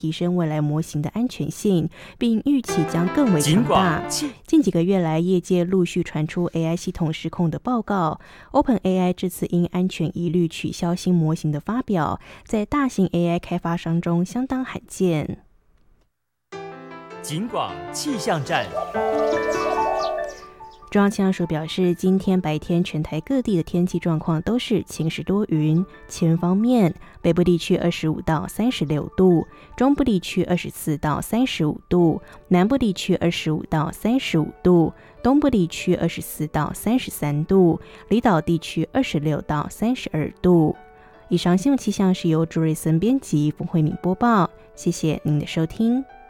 提升未来模型的安全性，并预期将更为强大。近几个月来，业界陆续传出 AI 系统失控的报告。OpenAI 这次因安全疑虑取消新模型的发表，在大型 AI 开发商中相当罕见。 警广气象站。 中央气象署表示，今天白天全台各地的天气状况都是晴时多云。气温方面，北部地区25到36度，中部地区24到35度，南部地区25到35度，东部地区24到33度，离岛地区26到32度。以上新闻气象是由朱瑞森编辑，冯慧敏播报。谢谢您的收听。